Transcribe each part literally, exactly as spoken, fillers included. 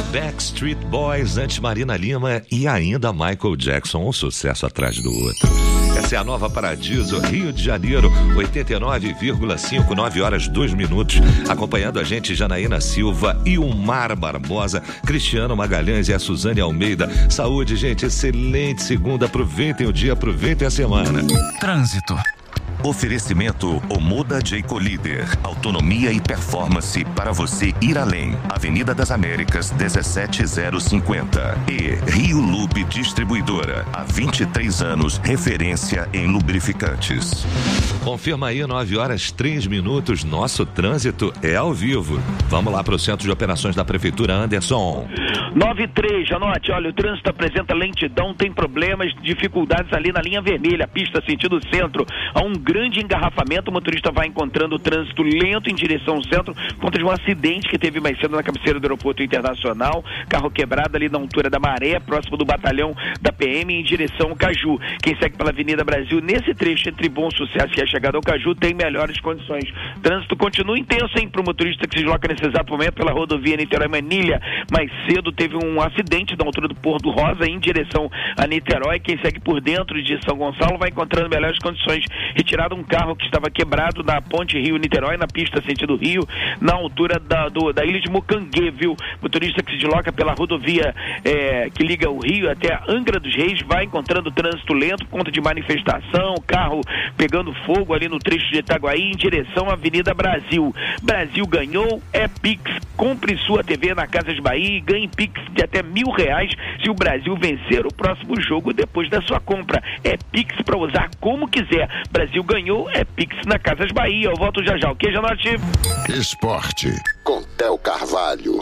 Backstreet Boys, antes Marina Lima e ainda Michael Jackson, um sucesso atrás do outro. Essa é a Nova Paradiso, Rio de Janeiro, oitenta e nove vírgula cinco, nove horas, dois minutos. Acompanhando a gente, Janaína Silva e o Mar Barbosa, Cristiano Magalhães e a Suzane Almeida. Saúde, gente, excelente segunda. Aproveitem o dia, aproveitem a semana. Trânsito. Oferecimento Omoda Jayco Líder. Autonomia e performance para você ir além. Avenida das Américas, dezessete mil cinquenta. E Rio Lube Distribuidora. Há vinte e três anos, referência em lubrificantes. Confirma aí, nove horas, três minutos. Nosso trânsito é ao vivo. Vamos lá para o Centro de Operações da Prefeitura, Anderson. nove três, anote, olha, o trânsito apresenta lentidão, tem problemas, dificuldades ali na linha vermelha, pista sentido centro. Há um grande engarrafamento, o motorista vai encontrando o trânsito lento em direção ao centro, por conta de um acidente que teve mais cedo na cabeceira do aeroporto internacional, carro quebrado ali na altura da Maré, próximo do batalhão da P M, em direção ao Caju. Quem segue pela Avenida Brasil, nesse trecho entre Bom Sucesso e a chegada ao Caju, tem melhores condições. Trânsito continua intenso, hein, para o motorista que se desloca nesse exato momento pela rodovia Niterói-Manilha. Mais cedo teve um acidente na altura do Porto Rosa, em direção a Niterói. Quem segue por dentro de São Gonçalo vai encontrando melhores condições. Retirado um carro que estava quebrado na ponte Rio-Niterói, na pista sentido Rio, na altura da, do, da ilha de Mucanguê, viu? Motorista que se desloca pela rodovia é, que liga o Rio até Angra dos Reis, vai encontrando trânsito lento por conta de manifestação, carro pegando fogo ali no trecho de Itaguaí, em direção à Avenida Brasil. Brasil ganhou, é Pix. Compre sua T V na Casas Bahia e ganhe Pix de até mil reais se o Brasil vencer o próximo jogo depois da sua compra. É Pix para usar como quiser. Brasil ganhou, é Pix na Casas Bahia. Eu volto já já. O que, Janote? Esporte com Theo Carvalho.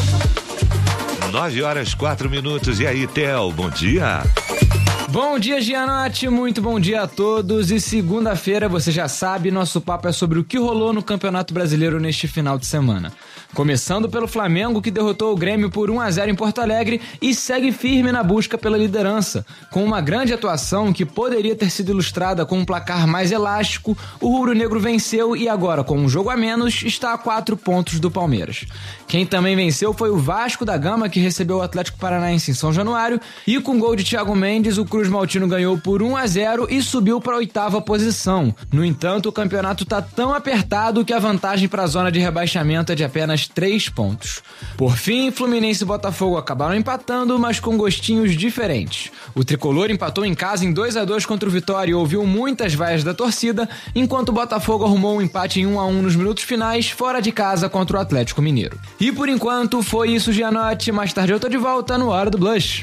nove horas, quatro minutos. E aí, Theo, bom dia. Bom dia, Gianotti, muito bom dia a todos. E segunda-feira, você já sabe, nosso papo é sobre o que rolou no Campeonato Brasileiro neste final de semana. Começando pelo Flamengo, que derrotou o Grêmio por um a zero em Porto Alegre e segue firme na busca pela liderança. Com uma grande atuação que poderia ter sido ilustrada com um placar mais elástico, o rubro-negro venceu e agora, com um jogo a menos, está a quatro pontos do Palmeiras. Quem também venceu foi o Vasco da Gama, que recebeu o Atlético Paranaense em São Januário, e com gol de Thiago Mendes, o Cruz Maltino ganhou por um a zero e subiu para a oitava posição. No entanto, o campeonato está tão apertado que a vantagem para a zona de rebaixamento é de apenas três pontos. Por fim, Fluminense e Botafogo acabaram empatando, mas com gostinhos diferentes. O tricolor empatou em casa em dois a dois contra o Vitória e ouviu muitas vaias da torcida, enquanto o Botafogo arrumou um empate em um a um nos minutos finais, fora de casa contra o Atlético Mineiro. E por enquanto, foi isso, Gianotti. Mais tarde eu tô de volta no Hora do Blush.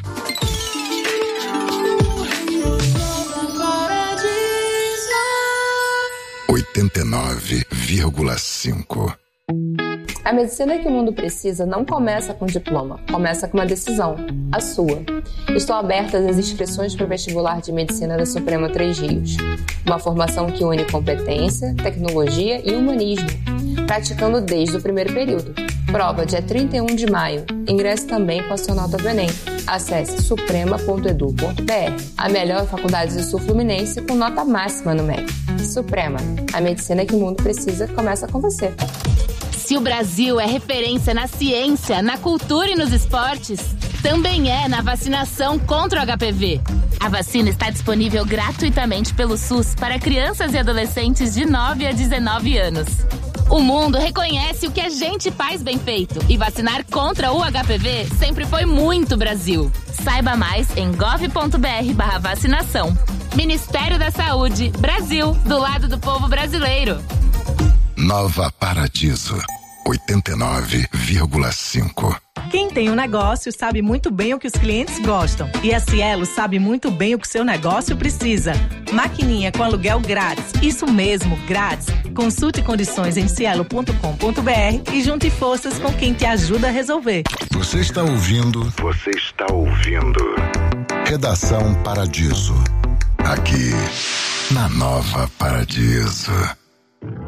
oitenta e nove vírgula cinco. A medicina que o mundo precisa não começa com diploma, começa com uma decisão, a sua. Estão abertas as inscrições para o vestibular de medicina da Suprema Três Rios. Uma formação que une competência, tecnologia e humanismo, praticando desde o primeiro período. Prova dia trinta e um de maio. Ingresse também com a sua nota do Enem. Acesse suprema ponto edu ponto br. A melhor faculdade do Sul Fluminense com nota máxima no M E C. Suprema, a medicina que o mundo precisa começa com você. Se o Brasil é referência na ciência, na cultura e nos esportes, também é na vacinação contra o H P V. A vacina está disponível gratuitamente pelo SUS para crianças e adolescentes de nove a dezenove anos. O mundo reconhece o que a gente faz bem feito e vacinar contra o H P V sempre foi muito Brasil. Saiba mais em gov ponto br barra vacinação. Ministério da Saúde, Brasil, do lado do povo brasileiro. Nova Paradiso, oitenta e nove vírgula cinco. Quem tem um negócio sabe muito bem o que os clientes gostam. E a Cielo sabe muito bem o que o seu negócio precisa. Maquininha com aluguel grátis. Isso mesmo, grátis. Consulte condições em cielo ponto com ponto br e junte forças com quem te ajuda a resolver. Você está ouvindo? Você está ouvindo? Redação Paradiso. Aqui, na Nova Paradiso.